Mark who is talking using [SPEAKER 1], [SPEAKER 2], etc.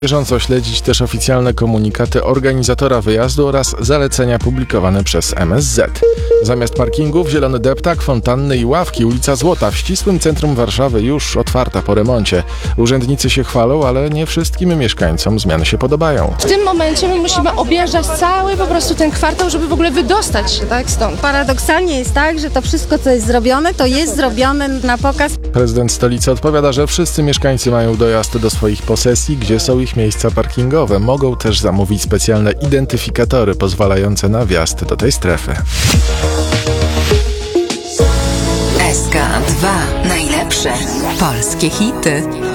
[SPEAKER 1] Bieżąco śledzić też oficjalne komunikaty organizatora wyjazdu oraz zalecenia publikowane przez MSZ. Zamiast parkingów, zielony deptak, fontanny i ławki, ulica Złota w ścisłym centrum Warszawy już otwarta po remoncie. Urzędnicy się chwalą, ale nie wszystkim mieszkańcom zmiany się podobają.
[SPEAKER 2] W tym momencie my musimy objeżdżać cały po prostu ten kwartał, żeby w ogóle wydostać się stąd.
[SPEAKER 3] Paradoksalnie jest tak, że to wszystko, co jest zrobione, to jest zrobione na pokaz.
[SPEAKER 1] Prezydent stolicy odpowiada, że wszyscy mieszkańcy mają dojazd do swoich posesji, gdzie są ich miejsca parkingowe. Mogą też zamówić specjalne identyfikatory pozwalające na wjazd do tej strefy.
[SPEAKER 4] SK2. Najlepsze polskie hity.